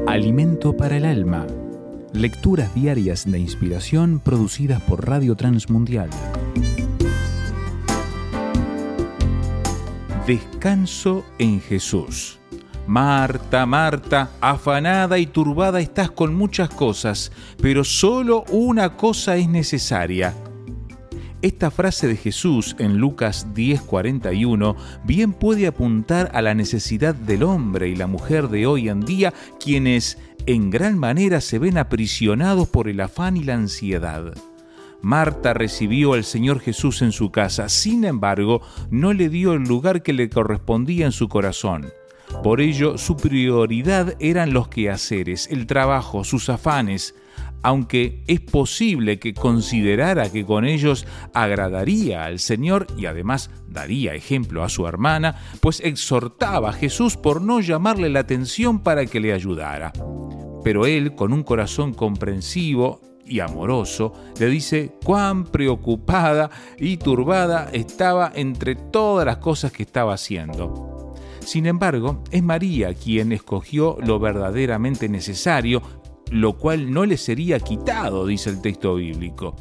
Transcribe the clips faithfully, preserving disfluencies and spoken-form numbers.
Alimento para el alma. Lecturas diarias de inspiración producidas por Radio Transmundial. Descanso en Jesús. Marta, Marta, afanada y turbada estás con muchas cosas, pero solo una cosa es necesaria. Esta frase de Jesús en Lucas diez cuarenta y uno bien puede apuntar a la necesidad del hombre y la mujer de hoy en día, quienes en gran manera se ven aprisionados por el afán y la ansiedad. Marta recibió al Señor Jesús en su casa, sin embargo, no le dio el lugar que le correspondía en su corazón. Por ello, su prioridad eran los quehaceres, el trabajo, sus afanes, aunque es posible que considerara que con ellos agradaría al Señor y además daría ejemplo a su hermana, pues exhortaba a Jesús por no llamarle la atención para que le ayudara. Pero él, con un corazón comprensivo y amoroso, le dice cuán preocupada y turbada estaba entre todas las cosas que estaba haciendo. Sin embargo, es María quien escogió lo verdaderamente necesario, lo cual no le sería quitado, dice el texto bíblico.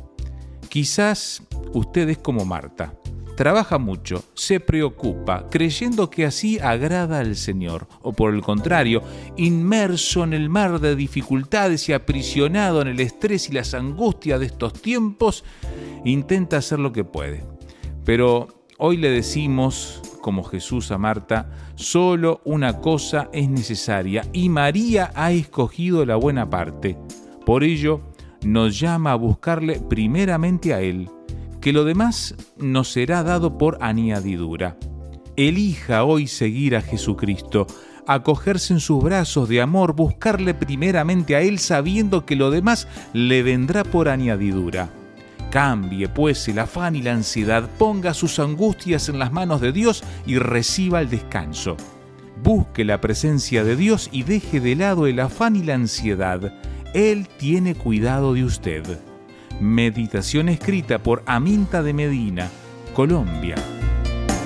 Quizás usted es como Marta. Trabaja mucho, se preocupa, creyendo que así agrada al Señor, o por el contrario, inmerso en el mar de dificultades y aprisionado en el estrés y las angustias de estos tiempos, intenta hacer lo que puede. Pero hoy le decimos, como Jesús a Marta, solo una cosa es necesaria y María ha escogido la buena parte. Por ello, nos llama a buscarle primeramente a Él, que lo demás nos será dado por añadidura. Elija hoy seguir a Jesucristo, acogerse en sus brazos de amor, buscarle primeramente a Él sabiendo que lo demás le vendrá por añadidura. Cambie, pues, el afán y la ansiedad, ponga sus angustias en las manos de Dios y reciba el descanso. Busque la presencia de Dios y deje de lado el afán y la ansiedad. Él tiene cuidado de usted. Meditación escrita por Aminta de Medina, Colombia.